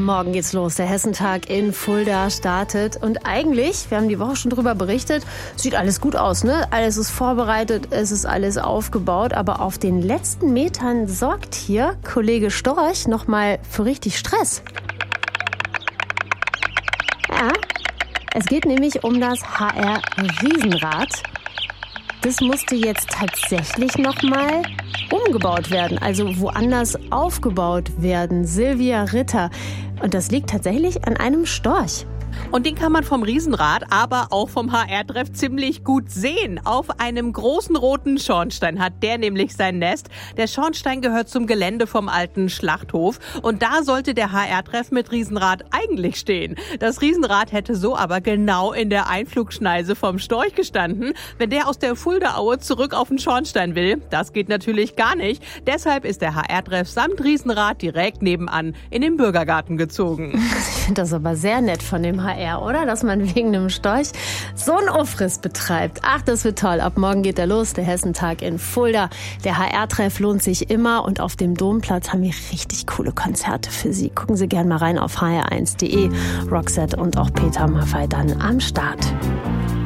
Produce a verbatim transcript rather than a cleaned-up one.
Morgen geht's los. Der Hessentag in Fulda startet. Und eigentlich, wir haben die Woche schon drüber berichtet, sieht alles gut aus, ne? Alles ist vorbereitet, es ist alles aufgebaut. Aber auf den letzten Metern sorgt hier Kollege Storch nochmal für richtig Stress. Ja, es geht nämlich um das H R-Riesenrad. Das musste jetzt tatsächlich nochmal umgebaut werden, also woanders aufgebaut werden. Silvia Ritter. Und das liegt tatsächlich an einem Storch. Und den kann man vom Riesenrad, aber auch vom H R-Treff ziemlich gut sehen. Auf einem großen roten Schornstein hat der nämlich sein Nest. Der Schornstein gehört zum Gelände vom alten Schlachthof. Und da sollte der H R-Treff mit Riesenrad eigentlich stehen. Das Riesenrad hätte so aber genau in der Einflugschneise vom Storch gestanden. Wenn der aus der Fuldaaue zurück auf den Schornstein will, das geht natürlich gar nicht. Deshalb ist der H R-Treff samt Riesenrad direkt nebenan in den Bürgergarten gezogen. Ich finde das aber sehr nett von dem H R, oder? Dass man wegen einem Storch so einen Aufriss betreibt. Ach, das wird toll. Ab morgen geht er los, der Hessentag in Fulda. Der H R-Treff lohnt sich immer und auf dem Domplatz haben wir richtig coole Konzerte für Sie. Gucken Sie gerne mal rein auf h r eins punkt de. Roxette und auch Peter Maffay dann am Start.